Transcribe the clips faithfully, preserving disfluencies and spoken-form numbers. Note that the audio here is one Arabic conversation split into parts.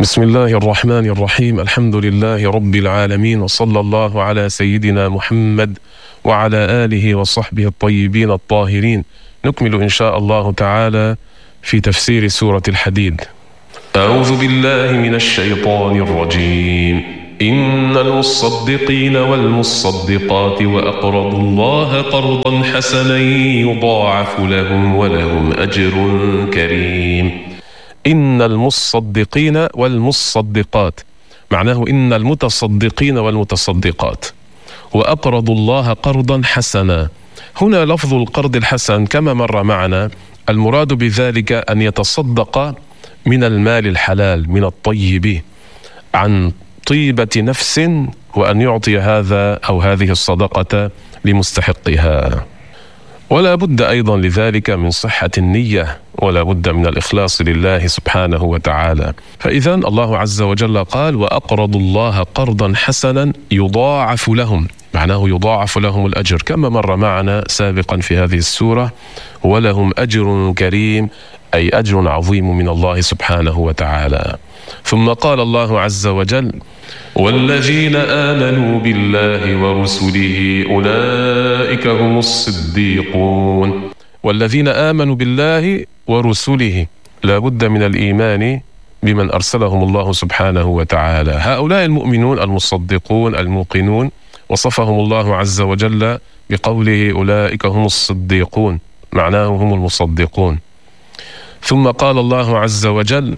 بسم الله الرحمن الرحيم. الحمد لله رب العالمين، وصلى الله على سيدنا محمد وعلى آله وصحبه الطيبين الطاهرين. نكمل إن شاء الله تعالى في تفسير سورة الحديد. أعوذ بالله من الشيطان الرجيم. إن المصدقين والمصدقات وأقرضوا الله قرضا حسنا يضاعف لهم ولهم أجر كريم. إن المصدقين والمصدقات، معناه إن المتصدقين والمتصدقات وأقرضوا الله قرضا حسنا. هنا لفظ القرض الحسن كما مر معنا، المراد بذلك أن يتصدق من المال الحلال من الطيب عن طيبة نفس، وأن يعطي هذا أو هذه الصدقة لمستحقها. ولا بد أيضا لذلك من صحة النية، ولا بد من الإخلاص لله سبحانه وتعالى. فإذا الله عز وجل قال وأقرضوا الله قرضا حسنا يضاعف لهم، معناه يضاعف لهم الأجر كما مر معنا سابقا في هذه السورة، ولهم أجر كريم، أي أجر عظيم من الله سبحانه وتعالى. ثم قال الله عز وجل والذين آمنوا بالله ورسله أولئك هم الصديقون. والذين آمنوا بالله ورسله، لا بد من الإيمان بمن أرسلهم الله سبحانه وتعالى. هؤلاء المؤمنون المصدقون الموقنون وصفهم الله عز وجل بقوله أولئك هم الصديقون، معناه هم المصدقون. ثم قال الله عز وجل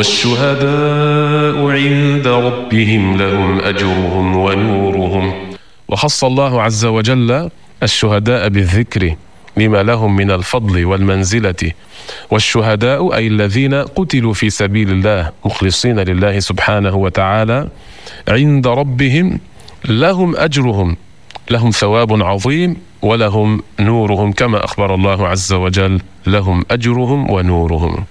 والشهداء عند ربهم لهم أجرهم ونورهم. وخص الله عز وجل الشهداء بالذكر لما لهم من الفضل والمنزلة. والشهداء أي الذين قتلوا في سبيل الله مخلصين لله سبحانه وتعالى عند ربهم لهم أجرهم، لهم ثواب عظيم ولهم نورهم، كما أخبر الله عز وجل لهم أجرهم ونورهم.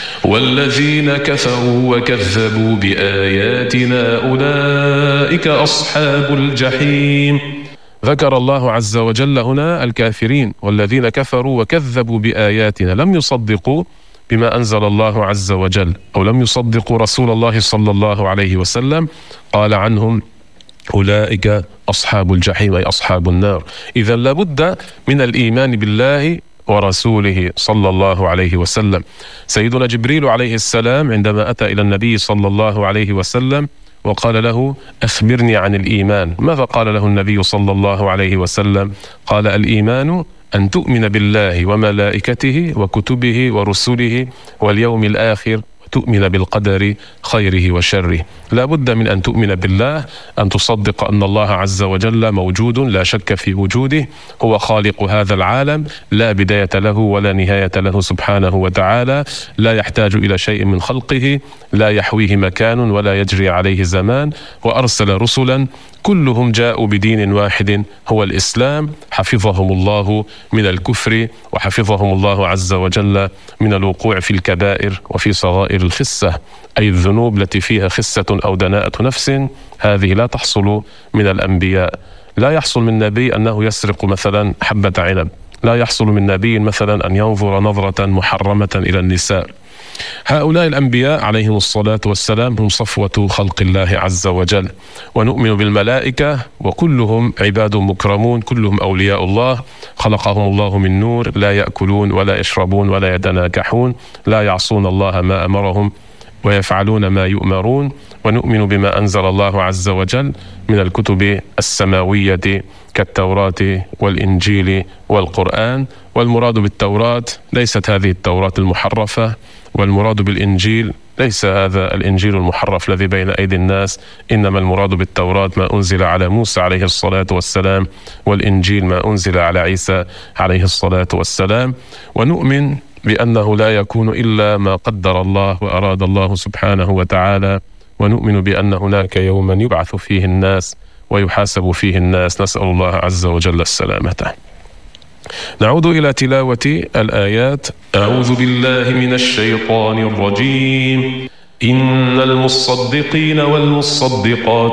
والذين كفروا وكذبوا بآياتنا أولئك أصحاب الجحيم. ذكر الله عز وجل هنا الكافرين والذين كفروا وكذبوا بآياتنا، لم يصدقوا بما أنزل الله عز وجل أو لم يصدقوا رسول الله صلى الله عليه وسلم، قال عنهم أولئك أصحاب الجحيم، أي أصحاب النار. إذا لابد من الإيمان بالله ورسوله صلى الله عليه وسلم. سيدنا جبريل عليه السلام عندما أتى إلى النبي صلى الله عليه وسلم وقال له أخبرني عن الإيمان، ماذا قال له النبي صلى الله عليه وسلم؟ قال الإيمان أن تؤمن بالله وملائكته وكتبه ورسله واليوم الآخر، تؤمن بالقدر خيره وشره. لا بد من أن تؤمن بالله، أن تصدق أن الله عز وجل موجود لا شك في وجوده، هو خالق هذا العالم لا بداية له ولا نهاية له سبحانه وتعالى، لا يحتاج إلى شيء من خلقه، لا يحويه مكان ولا يجري عليه زمان، وأرسل رسلا كلهم جاءوا بدين واحد هو الإسلام، حفظهم الله من الكفر وحفظهم الله عز وجل من الوقوع في الكبائر وفي صغائر الخسة، أي الذنوب التي فيها خسة أو دناءة نفس، هذه لا تحصل من الأنبياء. لا يحصل من نبي أنه يسرق مثلا حبة عنب، لا يحصل من نبي مثلا أن ينظر نظرة محرمة إلى النساء. هؤلاء الأنبياء عليهم الصلاة والسلام هم صفوة خلق الله عز وجل. ونؤمن بالملائكة وكلهم عباد مكرمون، كلهم أولياء الله، خلقهم الله من نور، لا يأكلون ولا يشربون ولا يتناكحون، لا يعصون الله ما أمرهم ويفعلون ما يؤمرون. ونؤمن بما أنزل الله عز وجل من الكتب السماوية كالتوراة والإنجيل والقرآن. والمراد بالتوراة ليست هذه التوراة المحرفة، والمراد بالإنجيل ليس هذا الإنجيل المحرف الذي بين أيدي الناس، إنما المراد بالتوراة ما أنزل على موسى عليه الصلاة والسلام، والإنجيل ما أنزل على عيسى عليه الصلاة والسلام. ونؤمن بأنه لا يكون إلا ما قدر الله وأراد الله سبحانه وتعالى. ونؤمن بأن هناك يوما يبعث فيه الناس ويحاسب فيه الناس، نسأل الله عز وجل السلامة. نعود إلى تلاوة الآيات. أعوذ بالله من الشيطان الرجيم. إن المصدقين والمصدقات